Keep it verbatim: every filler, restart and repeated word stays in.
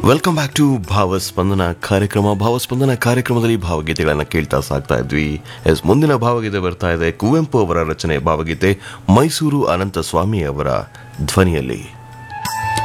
Welcome back to ಭಾವಸ್ಪಂದನ ಕಾರ್ಯಕ್ರಮ. ಭಾವಸ್ಪಂದನ ಕಾರ್ಯಕ್ರಮದಲ್ಲಿ ಭಾವಗೀತೆಗಳನ್ನು ಕೇಳ್ತಾ ಸಾಕ್ತಾ ಇದ್ವಿ. ಎಸ್, ಮುಂದಿನ ಭಾವಗೀತೆ ಬರ್ತಾ ಇದೆ. ಕುವೆಂಪು ಅವರ ರಚನೆ ಭಾವಗೀತೆ, ಮೈಸೂರು ಅನಂತ ಸ್ವಾಮಿ ಅವರ ಧ್ವನಿಯಲ್ಲಿ.